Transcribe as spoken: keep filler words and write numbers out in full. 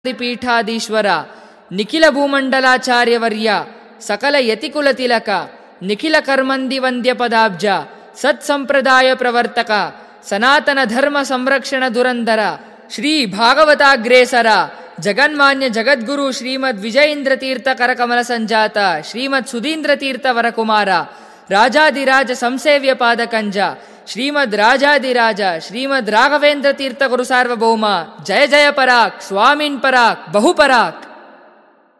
ಪೀಠಾಧೀಶ್ವರ ನಿಖಿಲ ಭೂಮಂಡಲಾಚಾರ್ಯವರ್ಯ ಸಕಲ ಯತಿಕುಲ ತಿಲಕ ನಿಖಿಲ ಕರ್ಮಂದಿ ವಂದ್ಯ ಪದಾಬ್ಜ ಸತ್ಸಂಪ್ರದಾಯ ಪ್ರವರ್ತಕ ಸನಾತನ ಧರ್ಮ ಸಂರಕ್ಷಣ ದುರಂದರ ಶ್ರೀ ಭಾಗವತಾಗ್ರೇಸರ ಜಗನ್ಮಾನ್ಯ ಜಗದ್ಗುರು ಶ್ರೀಮದ್ ವಿಜಯೇಂದ್ರ ತೀರ್ಥ ಕರಕಮಲ ಸಂಜಾತ ಶ್ರೀಮದ್ ಸುಧೀಂದ್ರ ತೀರ್ಥ ವರಕುಮಾರ ರಾಜಾದಿರಾಜ ಸಂಸೇವ್ಯ ಪಾದಕಂಜ ಶ್ರೀಮದ್ ರಾಜಾದಿರಾಜ ಶ್ರೀಮದ್ ರಾಘವೇಂದ್ರ ತೀರ್ಥ ಗುರು ಸಾರ್ವಭೌಮ ಜಯ ಜಯ ಪರಾಕ್ ಸ್ವಾಮಿನ್ ಪರಾಕ್ ಬಹುಪರಾಕ್.